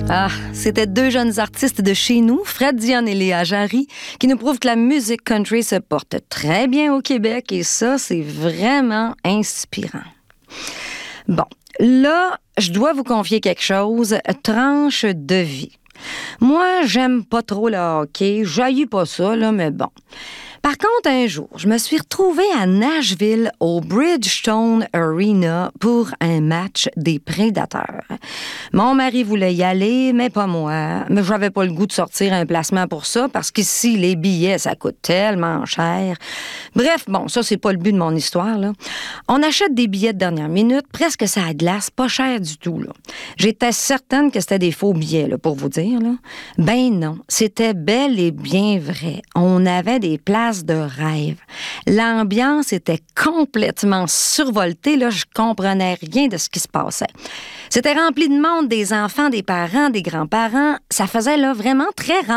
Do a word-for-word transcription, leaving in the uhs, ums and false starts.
Ah, c'était deux jeunes artistes de chez nous, Fred Dionne et Léa Jarry, qui nous prouvent que la musique country se porte très bien au Québec et ça, c'est vraiment inspirant. Bon, là, je dois vous confier quelque chose, tranche de vie. Moi, j'aime pas trop le hockey, j'haïs pas ça, là, mais bon. Par contre, un jour, je me suis retrouvée à Nashville au Bridgestone Arena pour un match des Prédateurs. Mon mari voulait y aller, mais pas moi. Mais j'avais pas le goût de sortir un placement pour ça parce qu'ici, les billets, ça coûte tellement cher. Bref, bon, ça, c'est pas le but de mon histoire, là. On achète des billets de dernière minute, presque ça à glace, pas cher du tout, là. J'étais certaine que c'était des faux billets, là, pour vous dire, là. Ben non, c'était bel et bien vrai. On avait des places de rêve. L'ambiance était complètement survoltée, là, je comprenais rien de ce qui se passait. C'était rempli de monde, des enfants, des parents, des grands-parents. Ça faisait là vraiment très rempli.